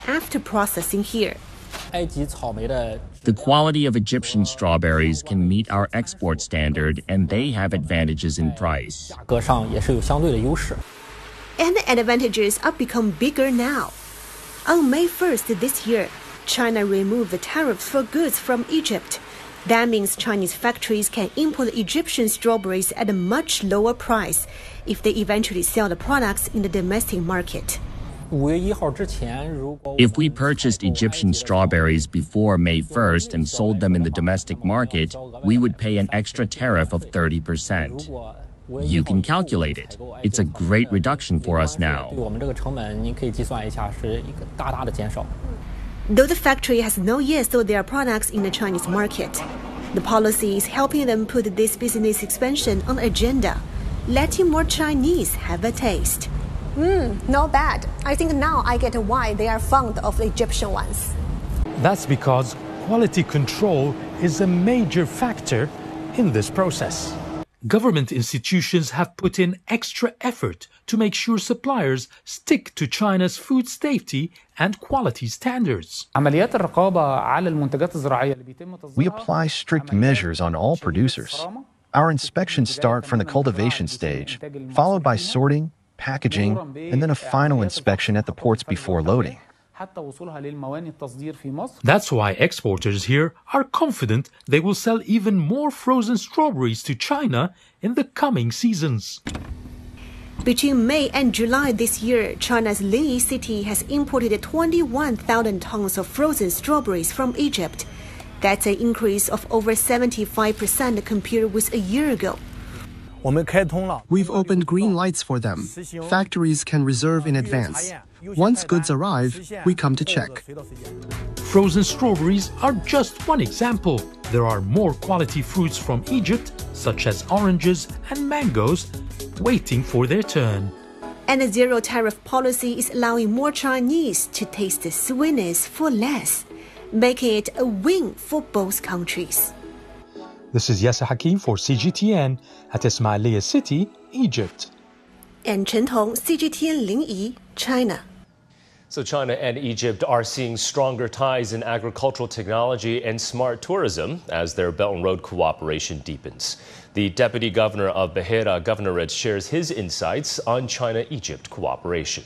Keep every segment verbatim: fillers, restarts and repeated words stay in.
after processing here. The quality of Egyptian strawberries can meet our export standard, and they have advantages in price. And the advantages are become bigger now. On May first this year, China removed the tariffs for goods from Egypt. That means Chinese factories can import Egyptian strawberries at a much lower price if they eventually sell the products in the domestic market. If we purchased Egyptian strawberries before May first and sold them in the domestic market, we would pay an extra tariff of thirty percent. You can calculate it. It's a great reduction for us now. Though the factory has not yet sold their products in the Chinese market, the policy is helping them put this business expansion on the agenda, letting more Chinese have a taste. Mm, not bad. I think now I get why they are fond of the Egyptian ones. That's because quality control is a major factor in this process. Government institutions have put in extra effort to make sure suppliers stick to China's food safety and quality standards. We apply strict measures on all producers. Our inspections start from the cultivation stage, followed by sorting, packaging, and then a final inspection at the ports before loading. That's why exporters here are confident they will sell even more frozen strawberries to China in the coming seasons. Between May and July this year, China's Linyi city has imported twenty-one thousand tons of frozen strawberries from Egypt. That's an increase of over seventy-five percent compared with a year ago. We've opened green lights for them. Factories can reserve in advance. Once goods arrive, we come to check. Frozen strawberries are just one example. There are more quality fruits from Egypt, such as oranges and mangoes, waiting for their turn. And the zero tariff policy is allowing more Chinese to taste the sweetness for less, making it a win for both countries. This is Yasser Hakim for C G T N at Ismailia City, Egypt. And Chen Tong, C G T N Linyi, China. So China and Egypt are seeing stronger ties in agricultural technology and smart tourism as their Belt and Road cooperation deepens. The Deputy Governor of Beheira Governorate shares his insights on China-Egypt cooperation.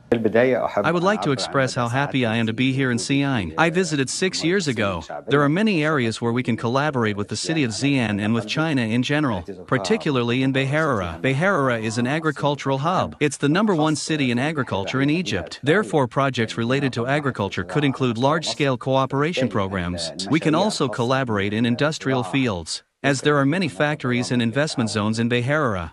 I would like to express how happy I am to be here in Xi'an. I visited six years ago. There are many areas where we can collaborate with the city of Xi'an and with China in general, particularly in Beheira. Beheira is an agricultural hub. It's the number one city in agriculture in Egypt. Therefore, projects related to agriculture could include large-scale cooperation programs. We can also collaborate in industrial fields, as there are many factories and investment zones in Beheira.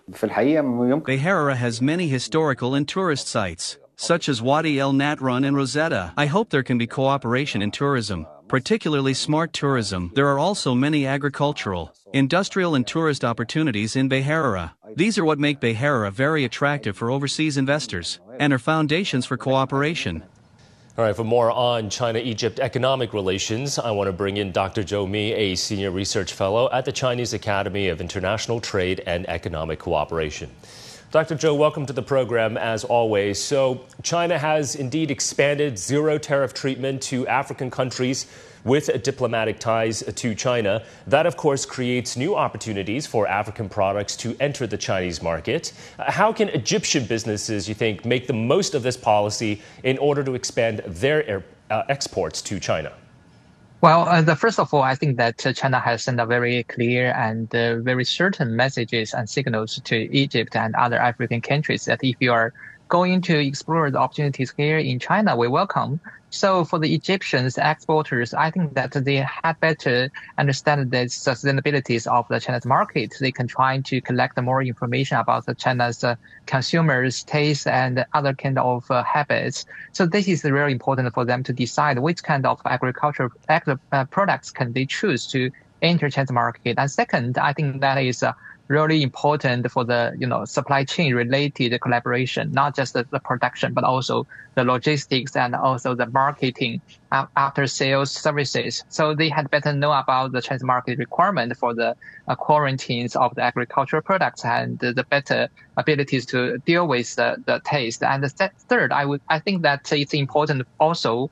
Beheira has many historical and tourist sites, such as Wadi El Natrun and Rosetta. I hope there can be cooperation in tourism, particularly smart tourism. There are also many agricultural, industrial and tourist opportunities in Beheira. These are what make Beheira very attractive for overseas investors, and are foundations for cooperation. All right, for more on China-Egypt economic relations, I want to bring in Doctor Zhou Mi, a senior research fellow at the Chinese Academy of International Trade and Economic Cooperation. Doctor Zhou, welcome to the program as always. So China has indeed expanded zero tariff treatment to African countries with diplomatic ties to China. That, of course, creates new opportunities for African products to enter the Chinese market. How can Egyptian businesses, you think, make the most of this policy in order to expand their uh, exports to China? Well, uh, the, first of all, I think that uh, China has sent a very clear and uh, very certain messages and signals to Egypt and other African countries that if you are going to explore the opportunities here in China, we welcome. So for the Egyptians, exporters, I think that they had better understand the sustainabilities of the Chinese market. They can try to collect more information about the China's uh, consumers' taste and other kind of uh, habits. So this is very important for them to decide which kind of agricultural agri- uh, products can they choose to enter China's market. And second, I think that is uh, really important for the, you know, supply chain related collaboration, not just the, the production, but also the logistics and also the marketing after sales services. So they had better know about the Chinese market requirement for the uh, quarantines of the agricultural products and the, the better abilities to deal with the, the taste. And the third, I would, I think that it's important also